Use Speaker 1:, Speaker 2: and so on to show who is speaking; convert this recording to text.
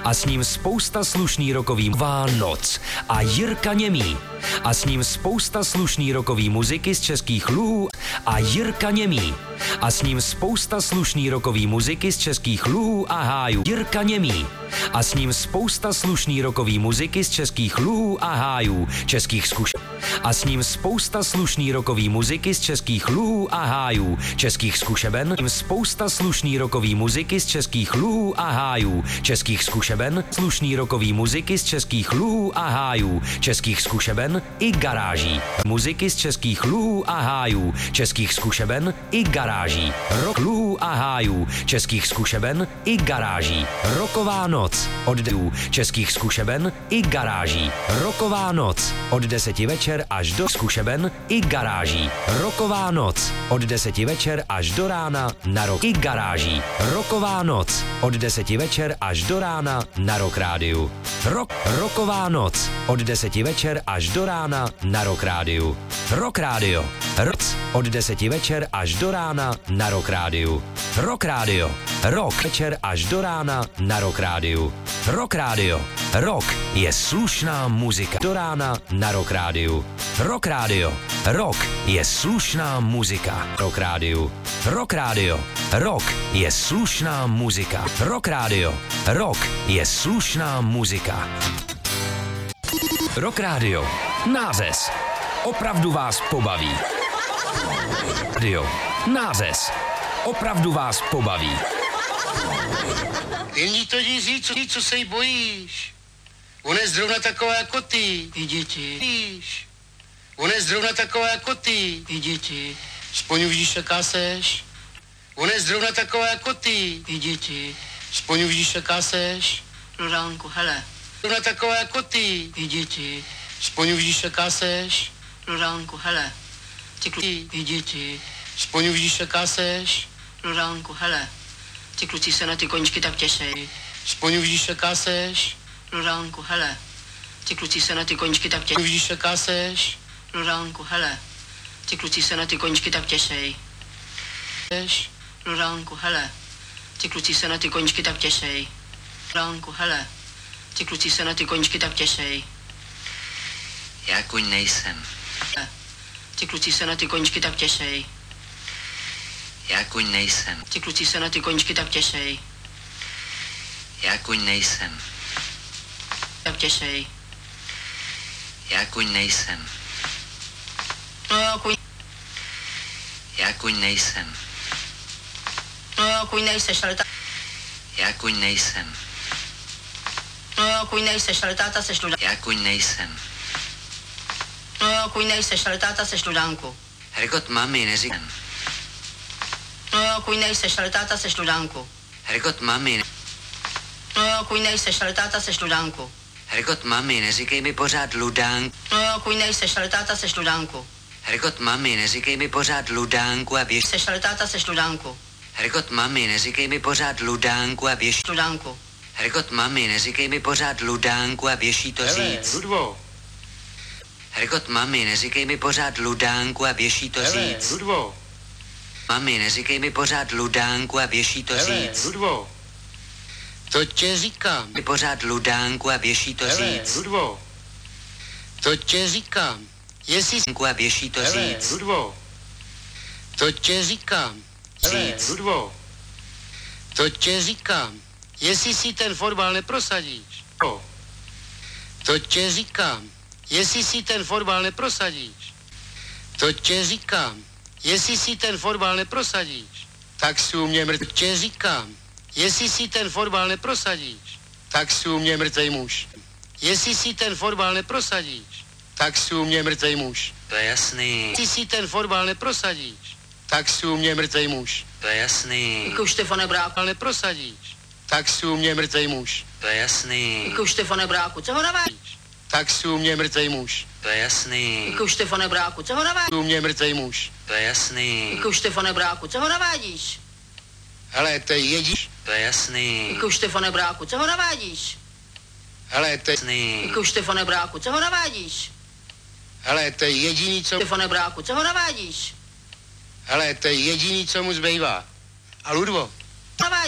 Speaker 1: a s ním spousta slušný rockový Vánoc a Jirka Němý a s ním spousta slušný rockový muziky z českých luhů a Jirka Němý a s ním spousta slušný rockový muziky z českých luhů a hájů. Jirka Němý a s ním spousta slušný rockový muziky z českých luhů a hájů, českých a s ním spousta slušný rockový muziky z českých luhů a hájů, českých zkušeben, spousta slušný rockový muziky z českých luhů a hájů, českých zkušeben, slušný rockový muziky z českých luhů a hájů, českých zkušeben i garáží, muziky z českých luhů a hájů, českých zkušeben i garáží, rock luhů a hájů, českých zkušeben i garáží, rocková noc od českých zkušeben i garáží, rocková noc od 10 večer až do zkušeben i garáží, rocková noc od 10 večer až do rána na Rock i garáží, rocková noc od 10 večer až do rána na Rock Rádiu. Rocková noc od 10 večer až do rána na Rock Rádiu. Rock Rádio. Roc od 10 večer až do rána na Rock Rádiu. Rock Rádio. Rock večer až do rána na Rock Rádiu. Rock Rádio. Rock je slušná muzika do rána na Rock Rádiu. Rock Rádio. Rock je slušná muzika. Rock Rádiu. Rock Rádio. Rock je slušná muzika. Rock Rádio. Rock je slušná muzika. Rock Rádio. Nářez. Opravdu vás pobaví. Radio. Nářez. Opravdu vás pobaví.
Speaker 2: Jen jí to říct, co se jí bojíš. Ona je zrovna taková jako ty. I děti. Víš. Ona je zrovna taková jako ty. I děti. Aspoň uvidíš, jaká seš. Ona je zrovna taková jako ty. I děti. Aspoň uvidíš, jaká seš.
Speaker 3: Luránku, hele.
Speaker 2: Zrovna taková jako ty.
Speaker 3: I děti.
Speaker 2: Aspoň uvidíš, jaká seš.
Speaker 3: Luránku, hele. Ty kluci, i děti.
Speaker 2: Aspoň uvidíš, jaká seš.
Speaker 3: Luránku, hele. Ty kluci se na ty koníčky tak těšej.
Speaker 2: Aspoň uvidíš, jaká seš.
Speaker 3: Luránku, hele. Ty kluci se na ty koníčky tak těšej.
Speaker 2: Uvidíš, jaká seš.
Speaker 3: Luránku, hele. Ty kluci se na ty koníčky tak těšej.
Speaker 2: Seš.
Speaker 3: Luránku, hele. Ty kluci se na ty koníčky tak těšej. Luránku, hele. Ty kluci se na ty koníčky tak těšej.
Speaker 4: Já kuň nejsem.
Speaker 3: Ty kluci se na ty koníčky tak těšej.
Speaker 4: Já kuň nejsem.
Speaker 3: Ty kluci se na ty koníčky tak těšej.
Speaker 4: Já kuň nejsem.
Speaker 3: Tak těšej.
Speaker 4: Já kuň nejsem.
Speaker 3: No jo, kuň.
Speaker 4: Já kuň nejsem.
Speaker 3: No jo, kuň nejseš, ale
Speaker 4: Já kuň nejsem.
Speaker 3: No jo, kuň nejseš, ale táta seš ludánku.
Speaker 4: Já kuň nejsem.
Speaker 3: No jo, kuň nejseš, ale táta seš ludánku.
Speaker 4: Hrgot mami neříkám.
Speaker 3: No jo, kuň nejseš, ale táta seš ludánku.
Speaker 4: Hrgot mami.
Speaker 3: No jo, kuň nejseš, ale táta seš ludánku.
Speaker 4: Hrgot mami, neříkej mi pořád ludánku.
Speaker 3: No jo, kuň nejseš, ale táta seš ludánku.
Speaker 4: Hrgot mami, neříkej mi pořád ludánku a běž.
Speaker 3: Seš, ale táta seš ludánku.
Speaker 4: Hrgot mami, neříkej mi pořád ludánku a běž.
Speaker 3: Ludánku.
Speaker 4: Hrgot mami, neříkej mi pořád ludánku a běží to říct.
Speaker 2: Ludvo.
Speaker 4: Hrgot mami, neříkej mi pořád ludánku a běží to říct.
Speaker 2: Ludvo.
Speaker 4: Mami, neříkej mi pořád ludánku a běží to říct.
Speaker 2: Ludvo. To tě říkám.
Speaker 4: Mi pořád ludánku a běží to říct.
Speaker 2: Ludvo. To tě říkám. Jestli
Speaker 4: A běží to říct.
Speaker 2: Ludvo. To tě říkám.
Speaker 4: Říct.
Speaker 2: Ludvo. To tě říkám. Jestli si ten fotbal neprosadíš. To tě říkám. Jestli si ten fotbal neprosadíš. To tě říkám. Jestli si ten fotbal neprosadíš, tak jsou mě mrtvý. Tě říkám. Jestli si ten fotbal neprosadíš, tak jsou mě mrtvý muž. Jestli si ten fotbal neprosadíš, tak jsou mě mrtvý muž.
Speaker 4: To je jasný.
Speaker 2: Jestli si ten fotbal neprosadíš, tak jsou mě mrtvý muž.
Speaker 4: To je jasný.
Speaker 3: Jako Štefane Bráku.
Speaker 2: Ale neprosadíš, tak jsou mě mrtvý muž.
Speaker 4: To je jasný.
Speaker 3: Jako Štefane Bráku, co ho navádíš?
Speaker 2: Tak jsou mě mrtvý muž.
Speaker 4: To je jasný.
Speaker 3: Jako Štefane Bráku, co ho navádíš?
Speaker 2: Jsou mě mrtvý muž.
Speaker 4: To je jasný.
Speaker 3: Jako Štefane Bráku, co ho navádíš?
Speaker 2: Hele, to je jediný.
Speaker 4: To je jasný.
Speaker 3: Jako Štefane Bráku, co ho navádíš?
Speaker 2: Hele, to je
Speaker 4: Jasný.
Speaker 3: Jako Štefane Bráku, co ho navádíš?
Speaker 2: Hele, to je jediný, co...
Speaker 3: Štefane Bráku, co ho navádíš?
Speaker 2: Hele, to je jediný, co mu zbývá. A Ludvo,
Speaker 3: Navádíš.